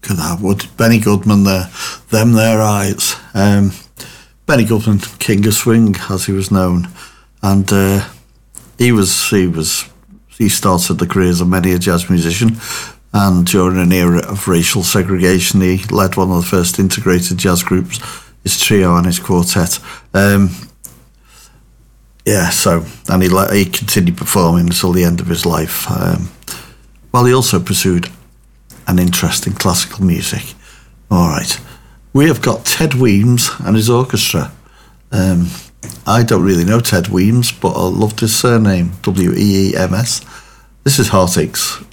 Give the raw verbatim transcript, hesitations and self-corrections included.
Look at that. What Benny Goodman there, them their eyes. Um, Benny Goodman, King of Swing, as he was known, and uh, he was he was he started the careers of many a jazz musician, and during an era of racial segregation, he led one of the first integrated jazz groups, his trio and his quartet. Um, yeah, so and he he continued performing until the end of his life. Um, while he also pursued an interest in classical music. All right. We have got Ted Weems and his orchestra. Um, I don't really know Ted Weems, but I loved his surname, W E E M S. This is Heartaches